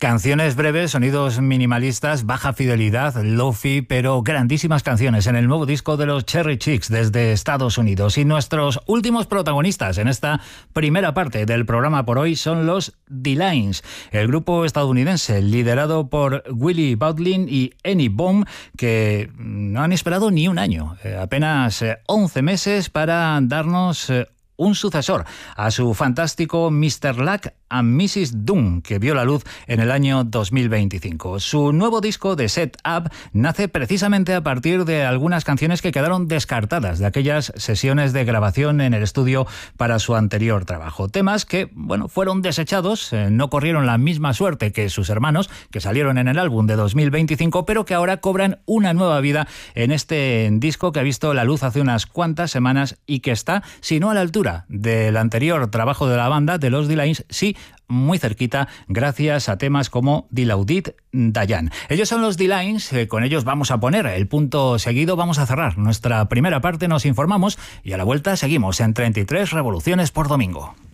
Canciones breves, sonidos minimalistas, baja fidelidad, lo-fi, pero grandísimas canciones en el nuevo disco de los Cherry Chicks desde Estados Unidos. Y nuestros últimos protagonistas en esta primera parte del programa por hoy son los D-Lines, el grupo estadounidense liderado por Willie Bowdlin y Annie Baum, que no han esperado ni un año, apenas 11 meses para darnos un sucesor a su fantástico Mr. Luck and Mrs. Doom, que vio la luz en el año 2025. Su nuevo disco de Set Up nace precisamente a partir de algunas canciones que quedaron descartadas de aquellas sesiones de grabación en el estudio para su anterior trabajo. Temas que, fueron desechados, no corrieron la misma suerte que sus hermanos, que salieron en el álbum de 2025, pero que ahora cobran una nueva vida en este disco que ha visto la luz hace unas cuantas semanas y que está, si no a la altura del anterior trabajo de la banda, de los D-Lines, sí, muy cerquita, gracias a temas como Dilaudid Dayan. Ellos son los D-Lines, con ellos vamos a poner el punto seguido, vamos a cerrar nuestra primera parte, nos informamos y a la vuelta seguimos en 33 revoluciones por domingo.